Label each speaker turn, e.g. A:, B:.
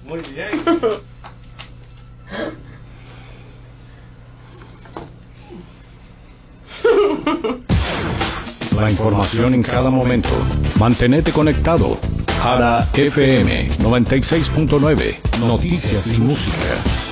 A: Muy bien.
B: La información en cada momento. Mantenete conectado. Jara FM 96.9. Noticias y música.